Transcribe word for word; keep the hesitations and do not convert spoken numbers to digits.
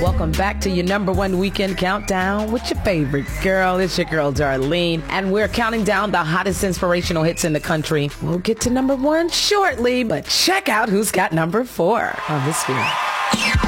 Welcome back to your number one weekend countdown with your favorite girl. It's your girl, Darlene. And we're counting down the hottest inspirational hits in the country. We'll get to number one shortly, but check out who's got number four on this field.